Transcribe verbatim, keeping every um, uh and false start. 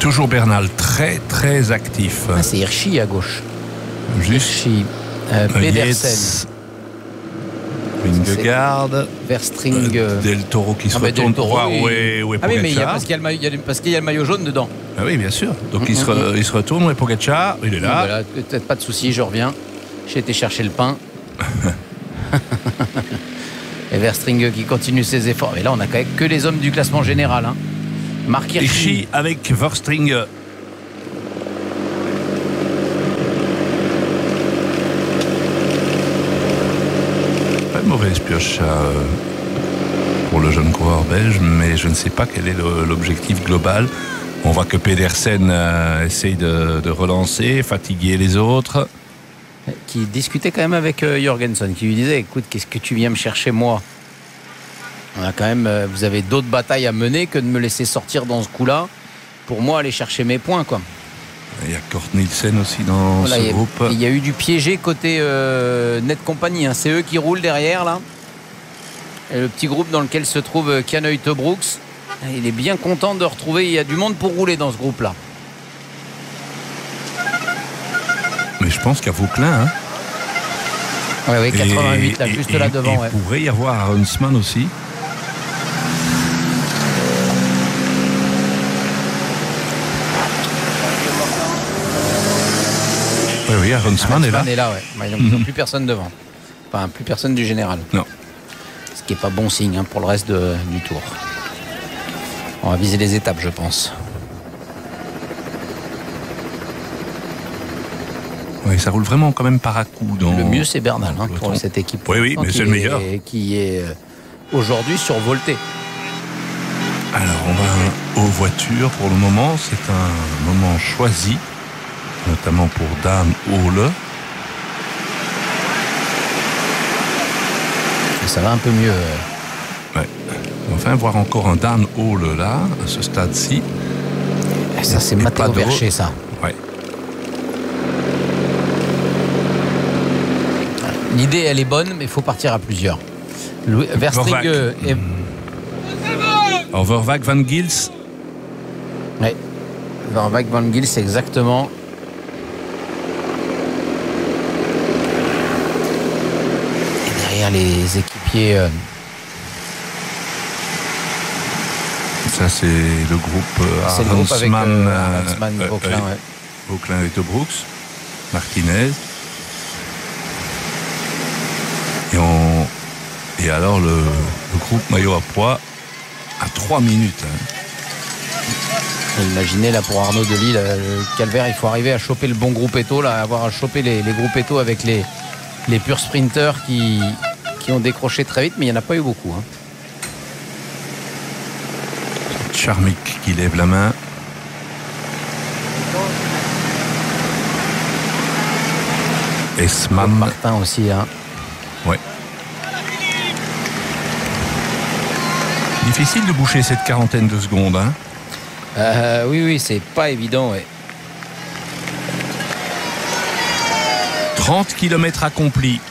Toujours Bernal, très très actif. Ah, c'est Hirschi à gauche. Juste. Hirschi, euh, Pedersen. Vingegaard, Verstring, euh, Del Toro qui se ah, retourne Toro, pour voir oui. où est, où est ah oui, mais il y a, Pogacar. parce qu'il y a le maillot, il y a, parce qu'il y a le maillot jaune dedans. Ah oui, bien sûr. Donc Mm-hmm. il, se re, il se retourne, où est Pogacar, il est là. Voilà, peut-être pas de souci, je reviens. J'ai été chercher le pain. Et Verstring qui continue ses efforts. Mais là, on a quand même que les hommes du classement général. Hein. Marc Hirschi. Hirschi avec Verstring. Pas de mauvaise pioche euh, pour le jeune coureur belge, mais je ne sais pas quel est le, l'objectif global. On voit que Pedersen euh, essaye de, de relancer, fatiguer les autres. Qui discutait quand même avec euh, Jorgensen, qui lui disait: écoute, qu'est-ce que tu viens me chercher moi? On a quand même, euh, vous avez d'autres batailles à mener que de me laisser sortir dans ce coup-là pour moi aller chercher mes points, quoi. Il y a Kort Nielsen aussi dans Voilà, ce il y a, groupe. Il y a eu du piégé côté euh, Net Company. Hein. C'est eux qui roulent derrière là. Et le petit groupe dans lequel se trouve Kanoï Brooks. Il est bien content de retrouver. Il y a du monde pour rouler dans ce groupe-là. Mais je pense qu'il y a Vauclin. Hein. Oui, oui, quatre-vingt-huit, là, et, juste et, là devant. Il ouais. pourrait y avoir Huntsman aussi. Oui, oui, Huntsman est là. est là, ouais. Ils n'ont mm-hmm. plus personne devant. Enfin, plus personne du général. Non. Ce qui n'est pas bon signe hein, pour le reste de, du tour. On va viser les étapes, je pense. Oui, ça roule vraiment quand même par à coup. Dans... Le mieux, c'est Bernal hein, pour cette équipe. Oui, oui, mais c'est le meilleur. Est, qui est aujourd'hui survolté. Alors, on va aux voitures pour le moment. C'est un moment choisi, notamment pour Dan Hole. Et ça va un peu mieux. Ouais. On va enfin voir encore un Dan Hole là, à ce stade-ci. Et ça, c'est Matteo Bercher, ça. Ouais. L'idée, elle est bonne, mais il faut partir à plusieurs. Louis, Verstring et... Overwag Van Gils. Oui. Overwag Van Gils, exactement. Et derrière les équipiers... Euh... Ça, c'est le groupe euh, C'est le groupe avec Huntsman, euh, Huntsman, euh, Vauclin, euh, ouais. Vauclin et Tobrooks, Martinez. Et, on... et alors, le, le groupe maillot à pois à trois minutes. Hein. Imaginez, là, pour Arnaud Delis, là, le calvaire, il faut arriver à choper le bon groupetto, là, avoir à choper les, les groupettos avec les, les purs sprinters qui, qui ont décroché très vite, mais il n'y en a pas eu beaucoup. Hein. Charmic qui lève la main. Esman. Martin aussi, hein. Ouais. Difficile de boucher cette quarantaine de secondes, hein. Euh, oui, oui, c'est pas évident, ouais. trente kilomètres accomplis.